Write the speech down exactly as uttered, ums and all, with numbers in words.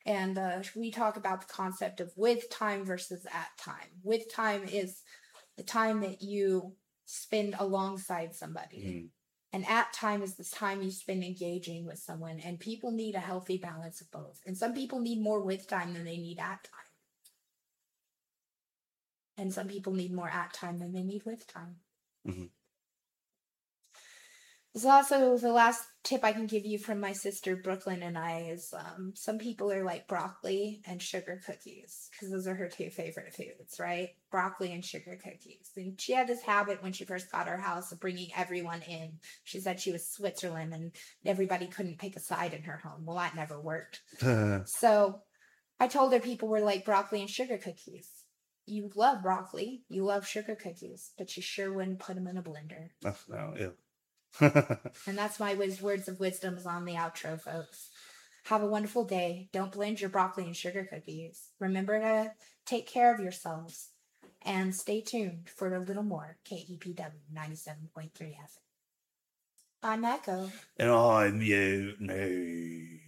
And uh, we talk about the concept of with time versus at time. With time is the time that you spend alongside somebody. Mm. And at time is the time you spend engaging with someone. And people need a healthy balance of both. And some people need more with time than they need at time. And some people need more at time than they need with time. Mm-hmm. It's also the last tip I can give you from my sister Brooklyn and I is um, some people are like broccoli and sugar cookies because those are her two favorite foods, right? Broccoli and sugar cookies. And she had this habit when she first got her house of bringing everyone in. She said she was Switzerland and everybody couldn't pick a side in her home. Well, that never worked. So I told her people were like broccoli and sugar cookies. You love broccoli, you love sugar cookies, but you sure wouldn't put them in a blender. Oh, no, yeah. And that's my words of wisdom on the outro, folks. Have a wonderful day. Don't blend your broccoli and sugar cookies. Remember to take care of yourselves. And stay tuned for a little more K E P W ninety-seven point three F M. I'm Echo. And I'm you. No.